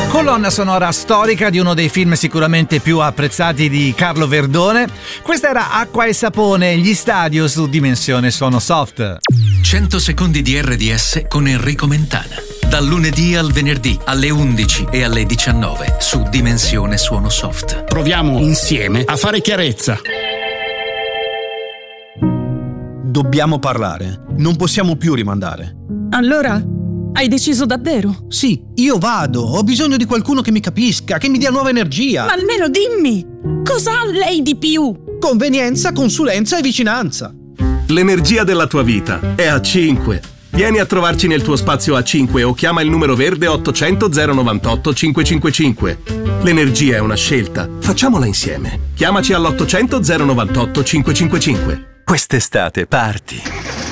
Colonna sonora storica di uno dei film sicuramente più apprezzati di Carlo Verdone. Questa era Acqua e Sapone, gli Stadio su Dimensione Suono Soft. 100 secondi di RDS con Enrico Mentana. Dal lunedì al venerdì alle 11 e alle 19 su Dimensione Suono Soft. Proviamo insieme a fare chiarezza. Dobbiamo parlare. Non possiamo più rimandare. Allora, hai deciso davvero? Sì, io vado. Ho bisogno di qualcuno che mi capisca, che mi dia nuova energia. Ma almeno dimmi, cosa ha lei di più? Convenienza, consulenza e vicinanza. L'energia della tua vita è A5. Vieni a trovarci nel tuo spazio A5 o chiama il numero verde 800 098 555. L'energia è una scelta. Facciamola insieme. Chiamaci all'800 098 555. Quest'estate parti.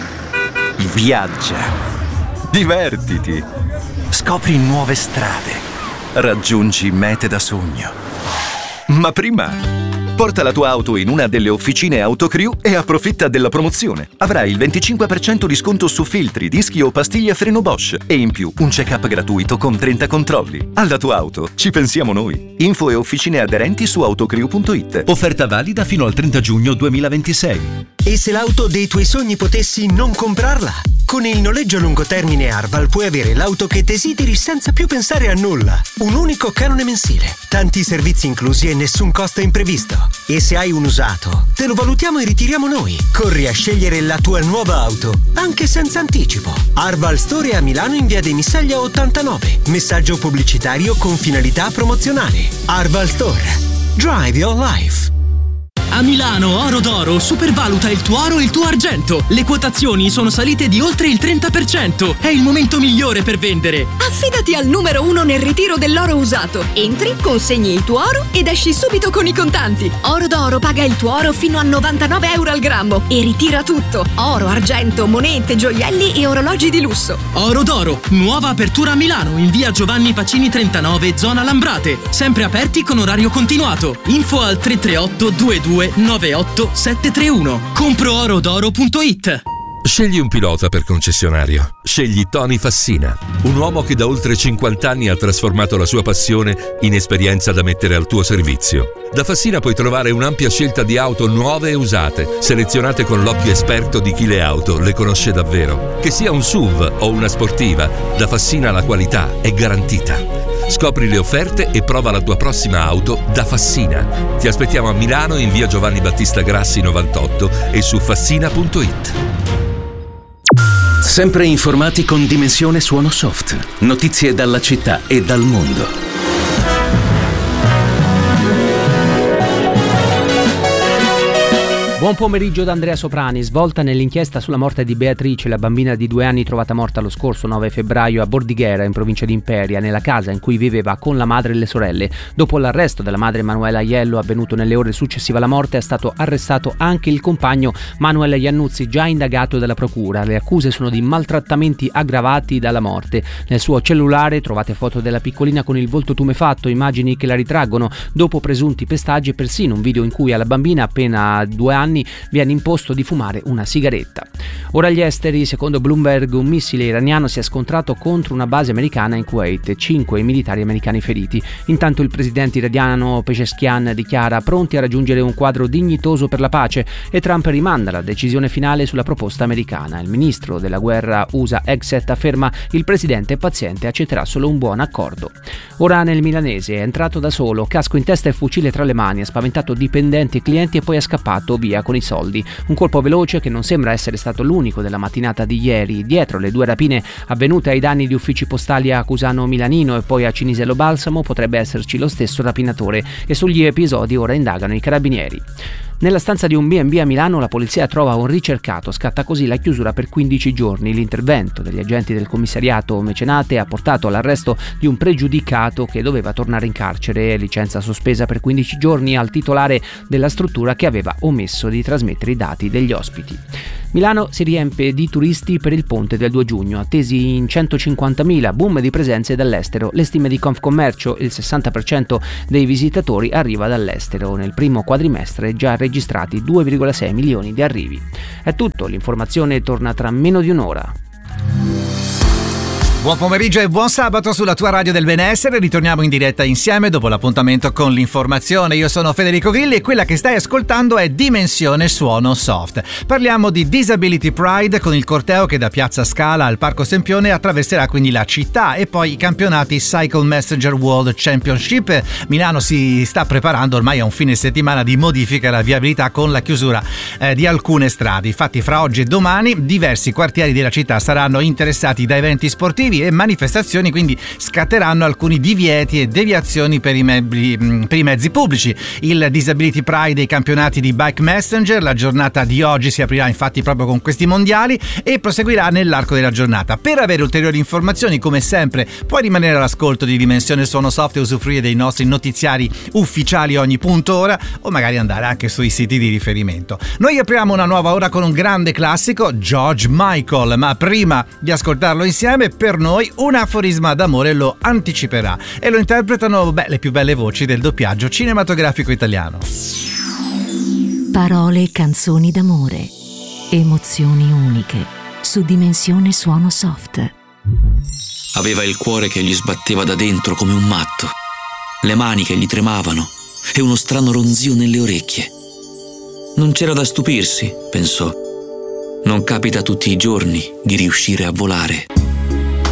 Viaggia. Divertiti. Scopri nuove strade. Raggiungi mete da sogno. Ma prima porta la tua auto in una delle officine Autocrew e approfitta della promozione. Avrai il 25% di sconto su filtri, dischi o pastiglie a freno Bosch e in più un check-up gratuito con 30 controlli. Alla tua auto ci pensiamo noi. Info e officine aderenti su autocrew.it. Offerta valida fino al 30 giugno 2026. E se l'auto dei tuoi sogni potessi non comprarla? Con il noleggio a lungo termine Arval puoi avere l'auto che desideri senza più pensare a nulla. Un unico canone mensile, tanti servizi inclusi e nessun costo imprevisto. E se hai un usato, te lo valutiamo e ritiriamo noi. Corri a scegliere la tua nuova auto, anche senza anticipo. Arval Store a Milano in via dei Missaglia 89. Messaggio pubblicitario con finalità promozionale. Arval Store. Drive your life. A Milano Oro d'Oro supervaluta il tuo oro e il tuo argento. Le quotazioni sono salite di oltre il 30%. È il momento migliore per vendere. Affidati al numero 1 nel ritiro dell'oro usato. Entri, consegni il tuo oro ed esci subito con i contanti. Oro d'Oro paga il tuo oro fino a 99 euro al grammo e ritira tutto. Oro, argento, monete, gioielli e orologi di lusso. Oro d'Oro, nuova apertura a Milano in via Giovanni Pacini 39, zona Lambrate. Sempre aperti con orario continuato. Info al 338 22 98 731. Compro-orodoro.it. Scegli un pilota per concessionario. Scegli Tony Fassina, un uomo che da oltre 50 anni ha trasformato la sua passione in esperienza da mettere al tuo servizio. Da Fassina puoi trovare un'ampia scelta di auto nuove e usate, selezionate con l'occhio esperto di chi le auto le conosce davvero. Che sia un SUV o una sportiva, da Fassina la qualità è garantita. Scopri le offerte e prova la tua prossima auto da Fassina. Ti aspettiamo a Milano in via Giovanni Battista Grassi 98 e su fassina.it. Sempre informati con Dimensione Suono Soft. Notizie dalla città e dal mondo. Buon pomeriggio da Andrea Soprani. Svolta nell'inchiesta sulla morte di Beatrice, la bambina di 2 anni trovata morta lo scorso 9 febbraio a Bordighera, in provincia di Imperia, nella casa in cui viveva con la madre e le sorelle. Dopo l'arresto della madre Manuela Aiello, avvenuto nelle ore successive alla morte, è stato arrestato anche il compagno Manuel Iannuzzi, già indagato dalla procura. Le accuse sono di maltrattamenti aggravati dalla morte. Nel suo cellulare trovate foto della piccolina con il volto tumefatto, immagini che la ritraggono dopo presunti pestaggi e persino un video in cui alla bambina, appena 2 anni, viene imposto di fumare una sigaretta. Ora agli esteri, secondo Bloomberg, un missile iraniano si è scontrato contro una base americana in Kuwait, 5 militari americani feriti. Intanto il presidente iraniano Pezeshkian dichiara pronti a raggiungere un quadro dignitoso per la pace e Trump rimanda la decisione finale sulla proposta americana. Il ministro della guerra USA Hegseth afferma il presidente è paziente e accetterà solo un buon accordo. Ora nel milanese, è entrato da solo, casco in testa e fucile tra le mani, ha spaventato dipendenti e clienti e poi è scappato via con i soldi. Un colpo veloce che non sembra essere stato l'unico della mattinata di ieri. Dietro le 2 rapine avvenute ai danni di uffici postali a Cusano Milanino e poi a Cinisello Balsamo potrebbe esserci lo stesso rapinatore e sugli episodi ora indagano i carabinieri. Nella stanza di un B&B a Milano la polizia trova un ricercato, scatta così la chiusura per 15 giorni. L'intervento degli agenti del commissariato Mecenate ha portato all'arresto di un pregiudicato che doveva tornare in carcere, licenza sospesa per 15 giorni al titolare della struttura che aveva omesso di trasmettere i dati degli ospiti. Milano si riempie di turisti per il ponte del 2 giugno, attesi in 150.000, boom di presenze dall'estero. Le stime di Confcommercio, il 60% dei visitatori arriva dall'estero. Nel primo quadrimestre già registrati 2,6 milioni di arrivi. È tutto, l'informazione torna tra meno di un'ora. Buon pomeriggio e buon sabato sulla tua radio del benessere. Ritorniamo in diretta insieme dopo l'appuntamento con l'informazione. Io sono Federico Grilli e quella che stai ascoltando è Dimensione Suono Soft. Parliamo di Disability Pride con il corteo che da Piazza Scala al Parco Sempione attraverserà quindi la città e poi i campionati Cycle Messenger World Championship. Milano si sta preparando ormai a un fine settimana di modifica alla viabilità con la chiusura di alcune strade. Infatti fra oggi e domani diversi quartieri della città saranno interessati da eventi sportivi e manifestazioni, quindi scatteranno alcuni divieti e deviazioni per i mezzi pubblici. Il Disability Pride e i campionati di Bike Messenger, la giornata di oggi si aprirà infatti proprio con questi mondiali e proseguirà nell'arco della giornata. Per avere ulteriori informazioni, come sempre, puoi rimanere all'ascolto di Dimensione Suono Soft e usufruire dei nostri notiziari ufficiali ogni punto ora, o magari andare anche sui siti di riferimento. Noi apriamo una nuova ora con un grande classico, George Michael, ma prima di ascoltarlo insieme, per noi un aforisma d'amore lo anticiperà e lo interpretano le più belle voci del doppiaggio cinematografico italiano. Parole e canzoni d'amore, emozioni uniche su Dimensione Suono Soft. Aveva il cuore che gli sbatteva da dentro come un matto, le mani che gli tremavano e uno strano ronzio nelle orecchie. Non c'era da stupirsi, pensò. Non capita tutti i giorni di riuscire a volare.